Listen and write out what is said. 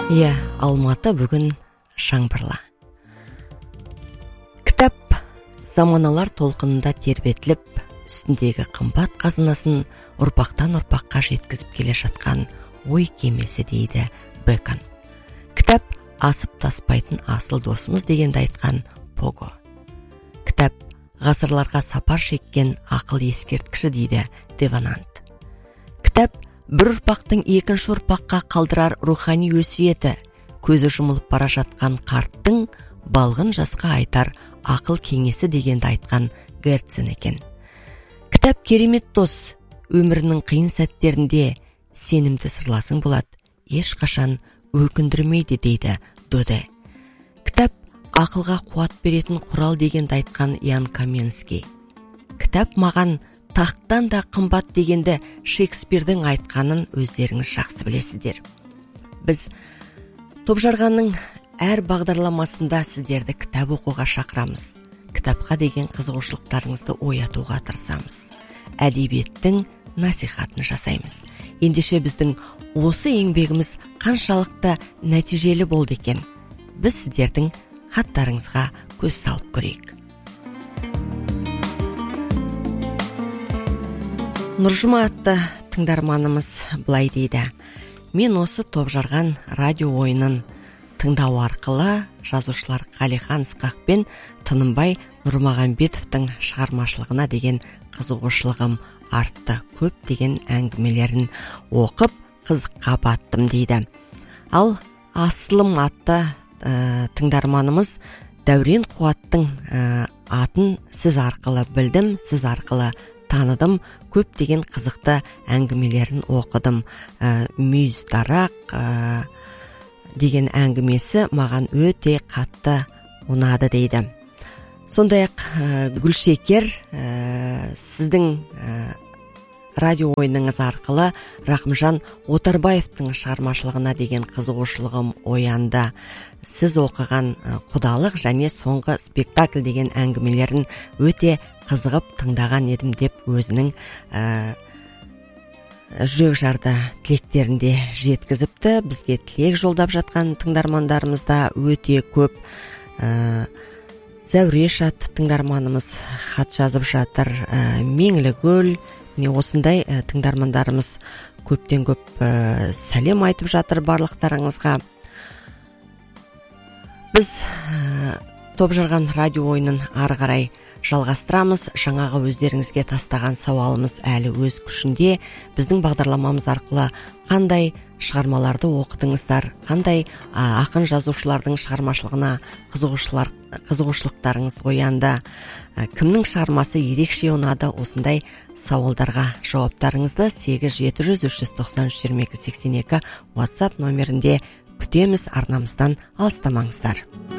Иә, Алматы бүгін жаңбырлы. Кітап заманалар толқынында тербетіліп, үстіндегі қымбат қазынасын ұрпақтан ұрпаққа жеткізіп келе жатқан ой кемесі дейді Бекон. Кітап асып таспайтын асыл досымыз дегенді айтқан Пого. Кітап ғасырларға сапар шеккен ақыл ескерткіші дейді Деванант. Кітап бір ұрпақтың екінші ұрпаққа қалдырар рухани өсиеті, көзі жұмылып бара жатқан қарттың балғын жасқа айтар ақыл кеңесі дегенді айтқан Герцен екен. Кітап керемет дос, өмірінің қиын сәттерінде сенімді сырласың болады, ешқашан өкіндірмейді дейді Доде. Кітап ақылға қуат беретін құрал дегенді айтқан Ян Каменский. Кітап маған тақтан да қымбат дегенді Шекспирдің айтқанын өздеріңіз жақсы білесіздер. Біз Топжарғанның әр бағдарламасында сіздерді кітап оқуға шақырамыз. Кітапқа деген қызығушылықтарыңызды оятуға тырысамыз. Әдебиеттің насихатын жасаймыз. Ендеше біздің осы еңбегіміз қаншалықты нәтижелі болды екен. Біз сіздердің хаттарыңызға көз салып көрейік. Нұржұма атты тыңдарманымыз былай дейді: мен осы Топжарған радио ойынын тыңдау арқылы жазушылар Қалихан Ысқақ пен Тынымбай Нұрмағамбетовтың шығармашылығына деген қызығушылығым артты. Көптеген әңгімелерін оқып қызыққа баттым дейді. Ал Асылым атты тыңдарманымыз Дәурен Қуаттың атын сіз арқылы білдім, сіз арқылы таныдым, көптеген қызықты әңгімелерін оқыдым. Мүйіздарақ деген әңгімесі маған өте қатты ұнады дейді. Сондай-ақ Гүлшекер сіздің радио ойыныңыз арқылы Рақымжан Отарбаевтың шығармашылығына деген қызығушылығым оянды. Сіз оқыған құдалық және соңғы спектакль деген әңгімелерін өте қызығып тыңдаған едім деп өзінің жүрек жарды тілектерінде жеткізіпті. Бізге тілек жолдап жатқан тыңдармандарымыз да өте көп. Зәуреш атты тыңдарманымыз хат жазып жатыр. Меңлігөл, міне осындай тыңдармандарымыз көптен көп сәлем айтып жатыр барлықтарыңызға. Біз Топжарған радио ойынын ары қарай жалғастырамыз. Жаңағы өздеріңізге тастаған сауалымыз әлі өз күшінде. Біздің бағдарламамыз арқылы қандай шығармаларды оқыдыңыздар, қандай ақын жазушылардың шығармашылығына қызығушылықтарыңыз оянды, кімнің шығармасы ерекше ұнады, осындай сауалдарға жауаптарыңызды 8-700-393-22-82 WhatsApp номерінде күтеміз. Арнамыздан алыстамаңыздар.